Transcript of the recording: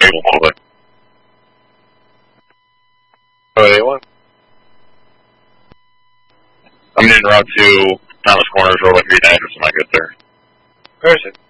881. I'm in route to Thomas Corners, Road 139, or something like that there. Where is it?